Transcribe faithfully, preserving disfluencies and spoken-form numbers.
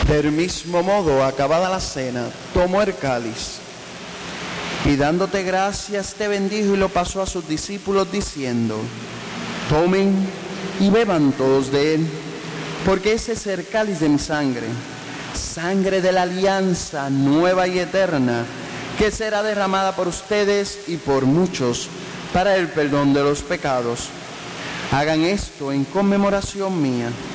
Del mismo modo, acabada la cena, tomó el cáliz y dándote gracias te bendijo y lo pasó a sus discípulos diciendo: tomen y beban todos de él, porque ese es el cáliz de mi sangre, sangre de la alianza nueva y eterna, que será derramada por ustedes y por muchos para el perdón de los pecados. Hagan esto en conmemoración mía.